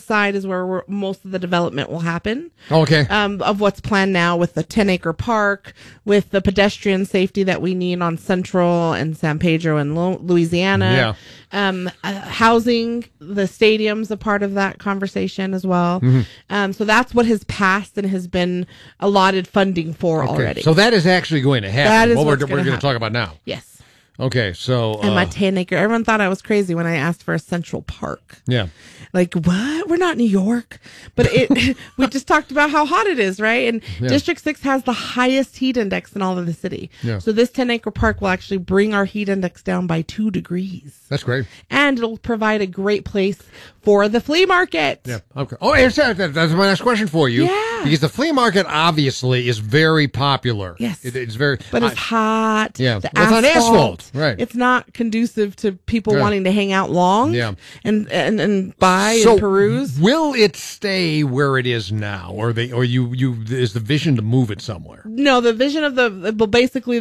side is where most of the development will happen. Okay. Of what's planned now with the 10-acre park, with the pedestrian safety that we need on Central and San Pedro and Louisiana. Yeah. Housing, the stadium's a part of that conversation as well. So that's what has passed and has been allotted funding for already. So that is actually going to happen. That is what what's we're going to happen. talk about now. Yes. Okay, so... And my 10-acre, everyone thought I was crazy when I asked for a Central Park. Yeah. Like, what? We're not New York. But we just talked about how hot it is, right? And District 6 has the highest heat index in all of the city. Yeah. So this 10-acre park will actually bring our heat index down by 2 degrees. That's great. And it'll provide a great place for the flea market. Yeah. Okay. Oh, that's my next question for you. Yeah. Because the flea market obviously is very popular. Yes. It's very... But it's hot. Yeah. The Well, it's on asphalt. Right. It's not conducive to people wanting to hang out long. Yeah. And buy So and peruse. will it stay where it is now, or is the vision to move it somewhere? No, the vision of basically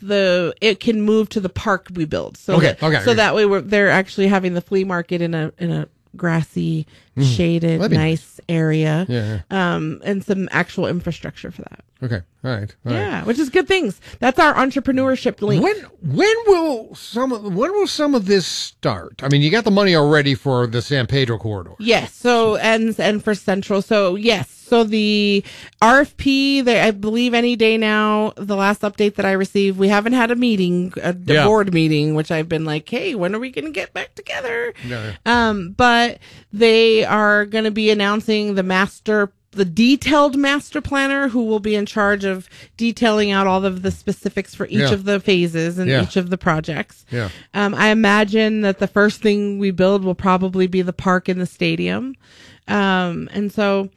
it can move to the park we build. So that way they're actually having the flea market in a grassy, shaded, nice area. Yeah. And some actual infrastructure for that. Okay. All right. Yeah, which is good things. That's our entrepreneurship link. When will some of this start? I mean, you got the money already for the San Pedro corridor. Yes. So and for Central. So yes. So the RFP, I believe any day now, the last update that I received, we haven't had a meeting, a board meeting, which I've been like, hey, when are we going to get back together? Yeah. But they are going to be announcing the detailed master planner who will be in charge of detailing out all of the specifics for each of the phases and each of the projects. Yeah. I imagine that the first thing we build will probably be the park and the stadium. And so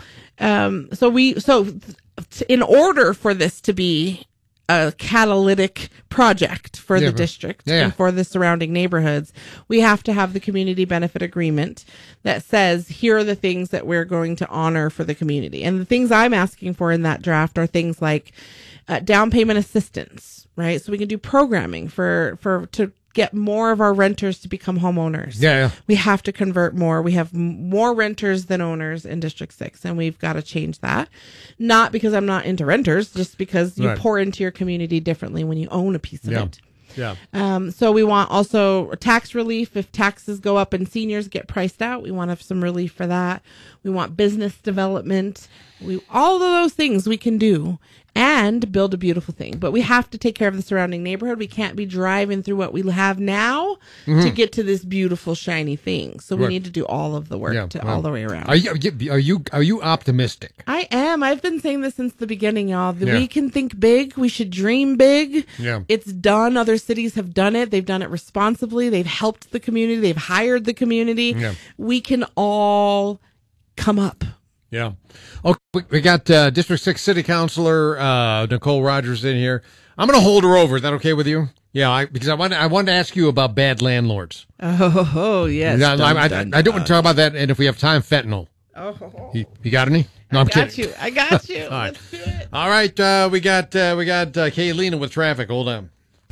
in order for this to be a catalytic project for the district and for the surrounding neighborhoods, we have to have the community benefit agreement that says, here are the things that we're going to honor for the community. And the things I'm asking for in that draft are things like down payment assistance, right? So we can do programming to get more of our renters to become homeowners. Yeah. We have to convert more. We have more renters than owners in District 6, and we've got to change that. Not because I'm not into renters, just because you pour into your community differently when you own a piece of it. Yeah. So we want also tax relief. If taxes go up and seniors get priced out, we want to have some relief for that. We want business development. All of those things we can do and build a beautiful thing. But we have to take care of the surrounding neighborhood. We can't be driving through what we have now to get to this beautiful, shiny thing. So we need to do all of the work all the way around. Are you optimistic? I am. I've been saying this since the beginning, y'all. We can think big. We should dream big. Yeah. It's done. Other cities have done it. They've done it responsibly. They've helped the community. They've hired the community. Yeah. We can all come up. Yeah. Okay, we got District 6 City Councilor Nicole Rogers in here. I'm going to hold her over. Is that okay with you? Yeah, because I wanted to ask you about bad landlords. Oh yes. I don't want to talk about that, and if we have time, fentanyl. Oh. You got any? No, I'm kidding. I got you. All right. Let's do it. All right, we got Kaylina with traffic. Hold on.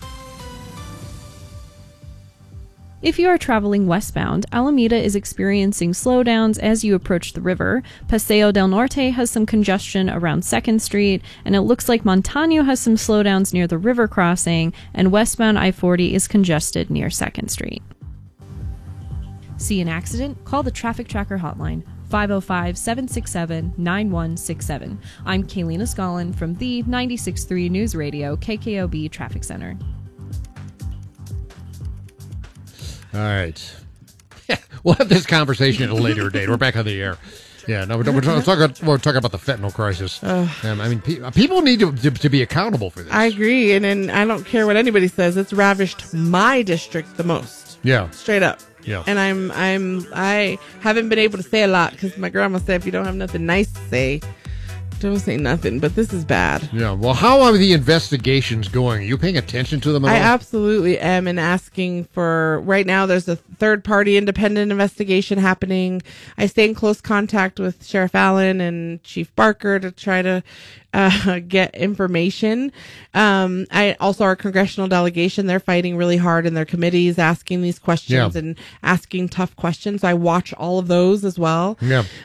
If you are traveling westbound, Alameda is experiencing slowdowns as you approach the river. Paseo del Norte has some congestion around 2nd Street, and it looks like Montano has some slowdowns near the river crossing, and westbound I-40 is congested near 2nd Street. See an accident? Call the Traffic Tracker hotline, 505-767-9167. I'm Kaylina Scollin from the 96.3 News Radio KKOB Traffic Center. All right. Yeah, we'll have this conversation at a later date. We're back on the air. Yeah, no, we're talking about the fentanyl crisis. I mean, people need to be accountable for this. I agree, and I don't care what anybody says. It's ravished my district the most. Yeah, straight up. Yeah, and I haven't been able to say a lot because my grandma said if you don't have nothing nice to say, don't say nothing, but this is bad. Yeah. Well, how are the investigations going? Are you paying attention to them at all? I absolutely am, and asking for, right now there's a third-party independent investigation happening. I stay in close contact with Sheriff Allen and Chief Barker to try to get information. I also, our congressional delegation, they're fighting really hard in their committees, asking these questions and asking tough questions. I watch all of those as well. Yeah.